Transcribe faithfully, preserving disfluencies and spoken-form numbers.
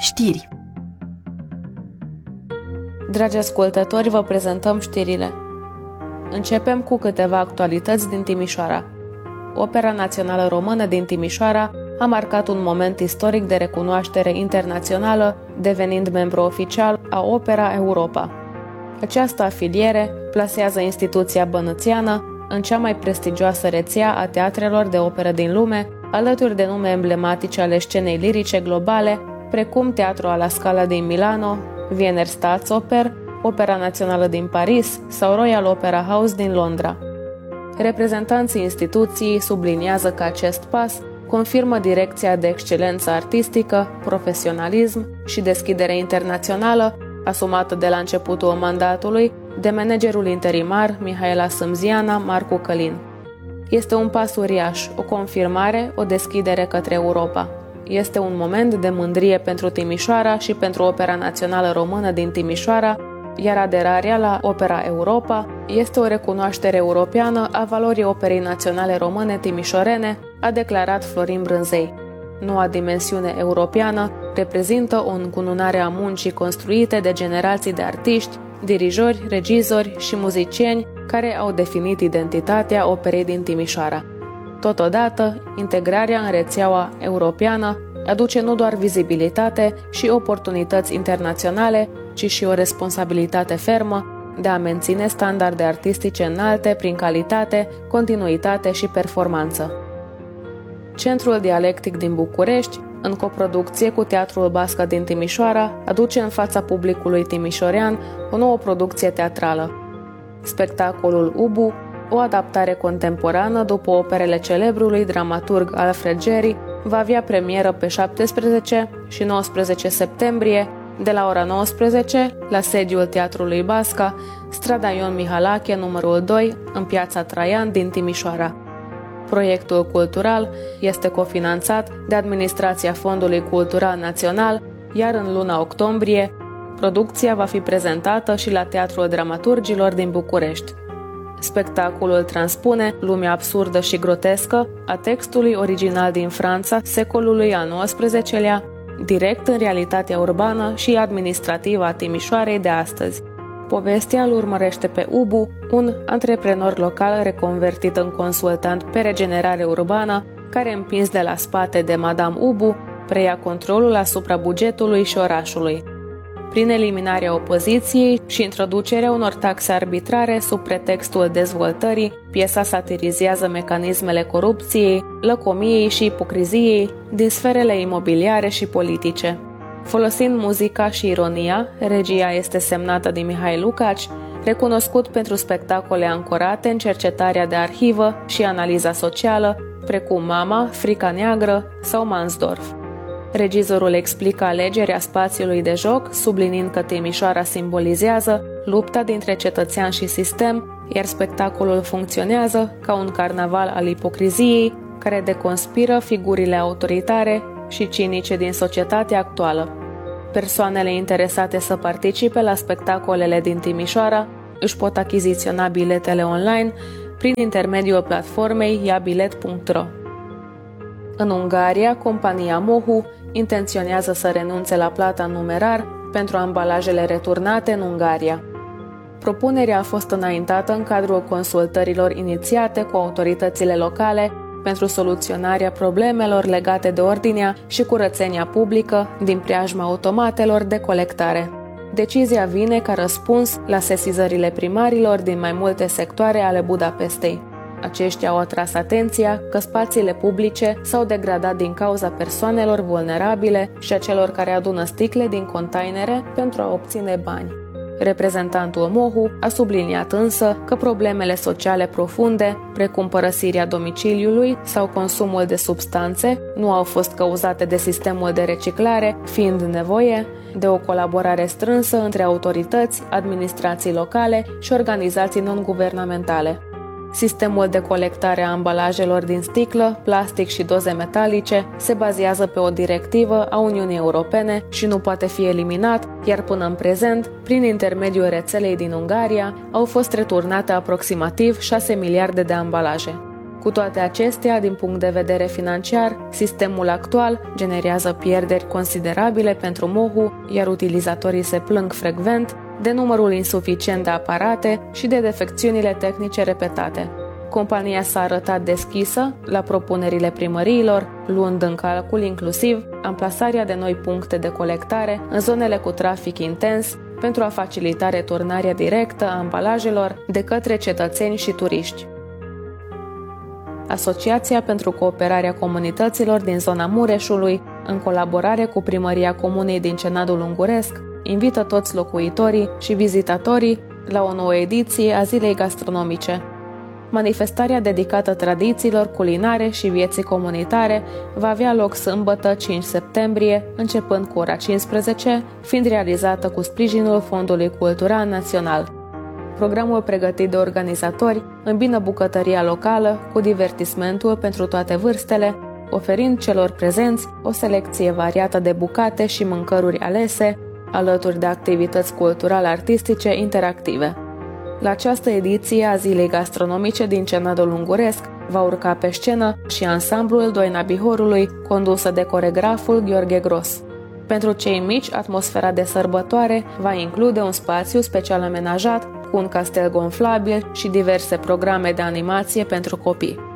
Știri. Dragi ascultători, vă prezentăm știrile. Începem cu câteva actualități din Timișoara. Opera Națională Română din Timișoara a marcat un moment istoric de recunoaștere internațională, devenind membru oficial a Opera Europa. Această afiliere plasează instituția bănățeană în cea mai prestigioasă rețea a teatrelor de operă din lume, alături de nume emblematice ale scenei lirice globale, precum Teatro alla Scala din Milano, Wiener Staatsoper, Opera Națională din Paris sau Royal Opera House din Londra. Reprezentanții instituției subliniază că acest pas confirmă direcția de excelență artistică, profesionalism și deschidere internațională asumată de la începutul mandatului de managerul interimar Mihaela Sâmziana Marcu Călin. Este un pas uriaș, o confirmare, o deschidere către Europa. Este un moment de mândrie pentru Timișoara și pentru Opera Națională Română din Timișoara, iar aderarea la Opera Europa este o recunoaștere europeană a valorii Operei Naționale Române timișorene, a declarat Florin Brânzei. Noua dimensiune europeană reprezintă o încununare a muncii construite de generații de artiști, dirijori, regizori și muzicieni care au definit identitatea operei din Timișoara. Totodată, integrarea în rețeaua europeană aduce nu doar vizibilitate și oportunități internaționale, ci și o responsabilitate fermă de a menține standarde artistice înalte prin calitate, continuitate și performanță. Centrul Dialectic din București, în coproducție cu Teatrul Bască din Timișoara, aduce în fața publicului timișorean o nouă producție teatrală. Spectacolul Ubu, o adaptare contemporană după operele celebrului dramaturg Alfred Jarry, va avea premieră pe șaptesprezece și nouăsprezece septembrie, de la ora nouăsprezece, la sediul Teatrului Basca, strada Ion Mihalache, numărul doi, în Piața Traian din Timișoara. Proiectul cultural este cofinanțat de Administrația Fondului Cultural Național, iar în luna octombrie, producția va fi prezentată și la Teatrul Dramaturgilor din București. Spectacolul transpune lumea absurdă și grotescă a textului original din Franța secolului al nouăsprezecelea, direct în realitatea urbană și administrativă a Timișoarei de astăzi. Povestea îl urmărește pe Ubu, un antreprenor local reconvertit în consultant pe regenerare urbană, care, împins de la spate de Madame Ubu, preia controlul asupra bugetului și orașului. Prin eliminarea opoziției și introducerea unor taxe arbitrare sub pretextul dezvoltării, piesa satirizează mecanismele corupției, lăcomiei și ipocriziei din sferele imobiliare și politice. Folosind muzica și ironia, regia este semnată de Mihai Lucaci, recunoscut pentru spectacole ancorate în cercetarea de arhivă și analiza socială, precum Mama, Frica Neagră sau Mansdorf. Regizorul explică alegerea spațiului de joc, subliniind că Timișoara simbolizează lupta dintre cetățean și sistem, iar spectacolul funcționează ca un carnaval al ipocriziei, care deconspiră figurile autoritare și cinice din societatea actuală. Persoanele interesate să participe la spectacolele din Timișoara își pot achiziționa biletele online prin intermediul platformei iabilet punct ro. În Ungaria, compania Mohu intenționează să renunțe la plata în numerar pentru ambalajele returnate în Ungaria. Propunerea a fost înaintată în cadrul consultărilor inițiate cu autoritățile locale pentru soluționarea problemelor legate de ordinea și curățenia publică din preajma automatelor de colectare. Decizia vine ca răspuns la sesizările primarilor din mai multe sectoare ale Budapestei. Aceștia au atras atenția că spațiile publice s-au degradat din cauza persoanelor vulnerabile și a celor care adună sticle din containere pentru a obține bani. Reprezentantul Mohu a subliniat însă că problemele sociale profunde, precum părăsirea domiciliului sau consumul de substanțe, nu au fost cauzate de sistemul de reciclare, fiind nevoie de o colaborare strânsă între autorități, administrații locale și organizații non-guvernamentale. Sistemul de colectare a ambalajelor din sticlă, plastic și doze metalice se bazează pe o directivă a Uniunii Europene și nu poate fi eliminat, iar până în prezent, prin intermediul rețelei din Ungaria, au fost returnate aproximativ șase miliarde de ambalaje. Cu toate acestea, din punct de vedere financiar, sistemul actual generează pierderi considerabile pentru Mohu, iar utilizatorii se plâng frecvent de numărul insuficient de aparate și de defecțiunile tehnice repetate. Compania s-a arătat deschisă la propunerile primăriilor, luând în calcul inclusiv amplasarea de noi puncte de colectare în zonele cu trafic intens pentru a facilita returnarea directă a ambalajelor de către cetățeni și turiști. Asociația pentru Cooperarea Comunităților din zona Mureșului, în colaborare cu Primăria Comunei din Cenadul Unguresc, invită toți locuitorii și vizitatorii la o nouă ediție a Zilei Gastronomice. Manifestarea dedicată tradițiilor culinare și vieții comunitare va avea loc sâmbătă cinci septembrie, începând cu ora cincisprezece, fiind realizată cu sprijinul Fondului Cultural Național. Programul pregătit de organizatori îmbină bucătăria locală cu divertismentul pentru toate vârstele, oferind celor prezenți o selecție variată de bucate și mâncăruri alese, alături de activități cultural-artistice interactive. La această ediție a Zilei Gastronomice din Cenadul Unguresc va urca pe scenă și ansamblul Doina Bihorului, condusă de coregraful Gheorghe Gros. Pentru cei mici, atmosfera de sărbătoare va include un spațiu special amenajat cu un castel gonflabil și diverse programe de animație pentru copii.